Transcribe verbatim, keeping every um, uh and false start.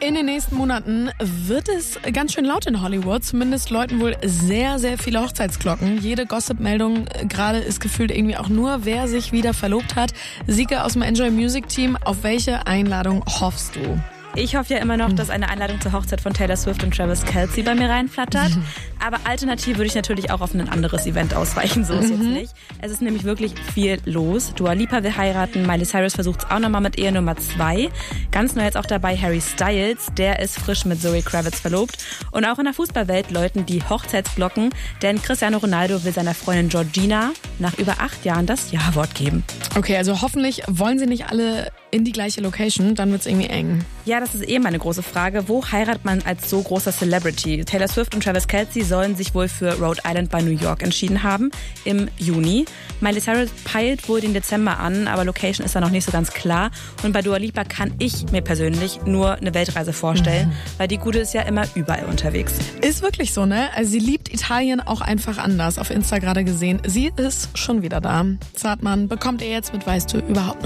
In den nächsten Monaten wird es ganz schön laut in Hollywood. Zumindest läuten wohl sehr, sehr viele Hochzeitsglocken. Jede Gossip-Meldung gerade ist gefühlt irgendwie auch nur, wer sich wieder verlobt hat. Sieke aus dem Enjoy Music Team, auf welche Einladung hoffst du? Ich hoffe ja immer noch, dass eine Einladung zur Hochzeit von Taylor Swift und Travis Kelce bei mir reinflattert. Aber alternativ würde ich natürlich auch auf ein anderes Event ausweichen, so ist jetzt nicht. Es ist nämlich wirklich viel los. Dua Lipa will heiraten, Miley Cyrus versucht es auch nochmal mit Ehe Nummer zwei. Ganz neu jetzt auch dabei Harry Styles, der ist frisch mit Zoe Kravitz verlobt. Und auch in der Fußballwelt läuten die Hochzeitsglocken, denn Cristiano Ronaldo will seiner Freundin Georgina nach über acht Jahren das Ja-Wort geben. Okay, also hoffentlich wollen sie nicht alle in die gleiche Location, dann wird es irgendwie eng. Ja, das ist eh meine große Frage. Wo heiratet man als so großer Celebrity? Taylor Swift und Travis Kelce sollen sich wohl für Rhode Island bei New York entschieden haben im Juni. Miley Cyrus peilt wohl den Dezember an, aber Location ist da noch nicht so ganz klar. Und bei Dua Lipa kann ich mir persönlich nur eine Weltreise vorstellen, mhm. weil die Gute ist ja immer überall unterwegs. Ist wirklich so, ne? Also sie liebt Italien auch einfach anders. Auf Insta gerade gesehen. Sie ist schon wieder da. Zartmann bekommt ihr jetzt mit Weißt du überhaupt noch?